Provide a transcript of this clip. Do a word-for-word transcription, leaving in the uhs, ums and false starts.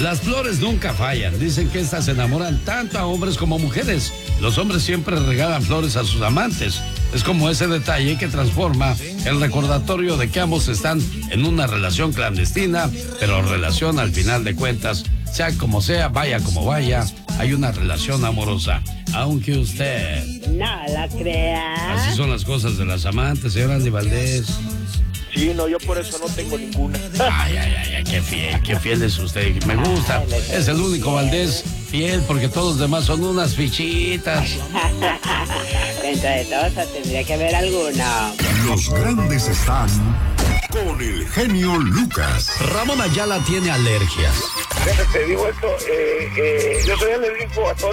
Las flores nunca fallan. Dicen que estas enamoran tanto a hombres como a mujeres. Los hombres siempre regalan flores a sus amantes. Es como ese detalle que transforma el recordatorio de que ambos están en una relación clandestina, pero relación al final de cuentas, sea como sea, vaya como vaya, hay una relación amorosa. Aunque usted no lo crea. Así son las cosas de las amantes, señor Andy Valdés. Sí, no, yo por eso no tengo ninguna. Ay, ay, ay, ay, qué fiel, qué fiel es usted. Me gusta. Es el único Valdés fiel porque todos los demás son unas fichitas. Dentro de todos tendría que haber alguno. Los grandes están con el genio Lucas. Ramón Ayala tiene alergias. Te digo esto, eh, eh, yo soy alérgico a todo.